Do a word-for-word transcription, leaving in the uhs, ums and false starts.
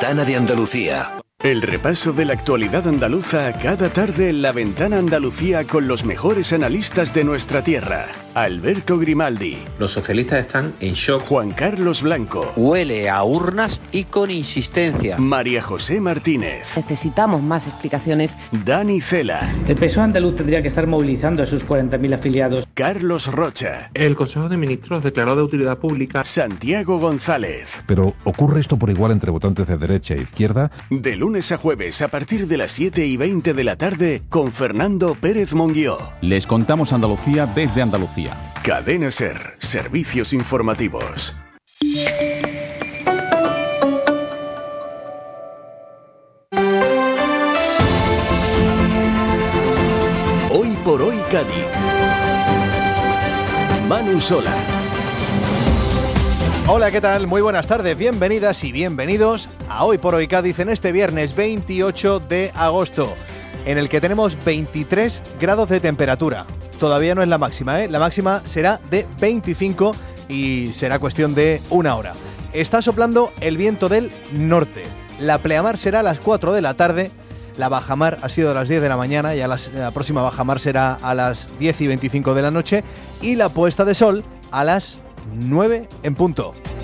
Ventana de Andalucía. El repaso de la actualidad andaluza cada tarde en La Ventana Andalucía con los mejores analistas de nuestra tierra. Alberto Grimaldi. Los socialistas están en shock. Juan Carlos Blanco. Huele a urnas y con insistencia. María José Martínez. Necesitamos más explicaciones. Dani Cela. El P S O E andaluz tendría que estar movilizando a sus cuarenta mil afiliados. Carlos Rocha. El Consejo de Ministros declaró de utilidad pública. Santiago González. Pero ¿ocurre esto por igual entre votantes de derecha e izquierda? De lunes a jueves a partir de las siete y veinte de la tarde con Fernando Pérez Monguió. Les contamos Andalucía desde Andalucía. Cadena SER, servicios informativos. Hoy por hoy Cádiz. Manu Sola. Hola, ¿qué tal? Muy buenas tardes, bienvenidas y bienvenidos a Hoy por Hoy Cádiz en este viernes veintiocho de agosto, en el que tenemos veintitrés grados de temperatura. Todavía no es la máxima, ¿eh? La máxima será de veinticinco y será cuestión de una hora. Está soplando el viento del norte. La pleamar será a las cuatro de la tarde. La bajamar ha sido a las diez de la mañana y a las, la próxima bajamar será a las diez y veinticinco de la noche. Y la puesta de sol a las nueve en punto.